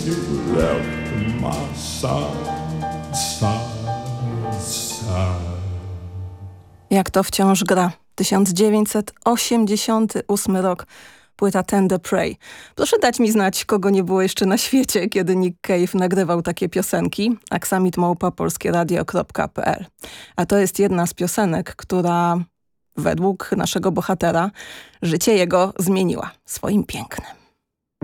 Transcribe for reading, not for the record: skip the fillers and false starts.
you left my side, side, side. Jak to wciąż gra. 1988 rok. Płyta Tender Prey. Proszę dać mi znać, kogo nie było jeszcze na świecie, kiedy Nick Cave nagrywał takie piosenki. aksamitmałpa.polskieradio.pl. A to jest jedna z piosenek, która według naszego bohatera życie jego zmieniła swoim pięknem.